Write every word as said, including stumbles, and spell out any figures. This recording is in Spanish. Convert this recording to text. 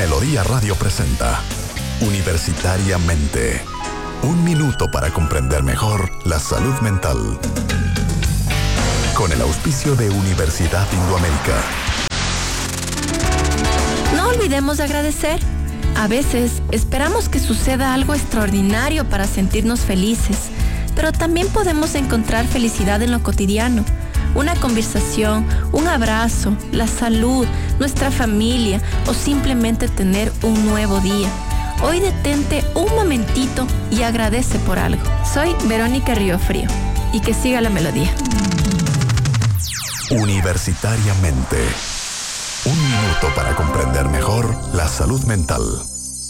Melodía Radio presenta Universitariamente. Un minuto para comprender mejor la salud mental. Con el auspicio de Universidad Indoamérica. No olvidemos de agradecer. A veces esperamos que suceda algo extraordinario para sentirnos felices, pero también podemos encontrar felicidad en lo cotidiano. Una conversación, un abrazo, la salud, nuestra familia o simplemente tener un nuevo día. Hoy detente un momentito y agradece por algo. Soy Verónica Riofrío y que siga la melodía. Universitariamente. Un minuto para comprender mejor la salud mental.